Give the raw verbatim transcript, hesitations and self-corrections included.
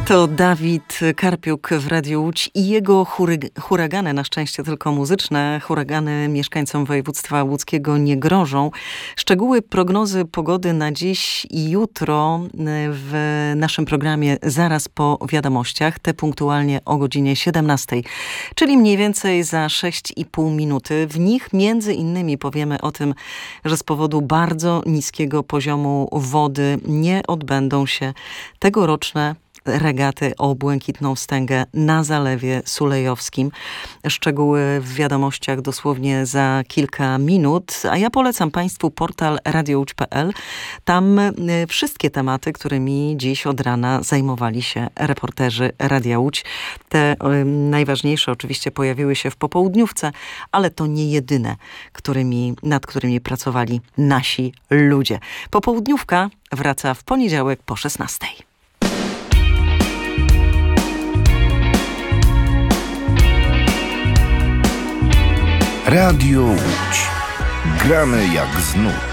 To Dawid Karpiuk w Radiu Łódź i jego huryg- huragany, na szczęście tylko muzyczne, huragany mieszkańcom województwa łódzkiego nie grożą. Szczegóły prognozy pogody na dziś i jutro w naszym programie zaraz po wiadomościach, te punktualnie o godzinie siedemnastej, czyli mniej więcej za sześć i pół minuty. W nich między innymi powiemy o tym, że z powodu bardzo niskiego poziomu wody nie odbędą się tegoroczne regaty o błękitną wstęgę na Zalewie Sulejowskim. Szczegóły w wiadomościach dosłownie za kilka minut, a ja polecam Państwu portal radio łódź kropka pe el. Tam wszystkie tematy, którymi dziś od rana zajmowali się reporterzy Radia Łódź. Te y, najważniejsze oczywiście pojawiły się w popołudniówce, ale to nie jedyne, którymi, nad którymi pracowali nasi ludzie. Popołudniówka wraca w poniedziałek po szesnastej. Radio Łódź. Gramy jak z nut.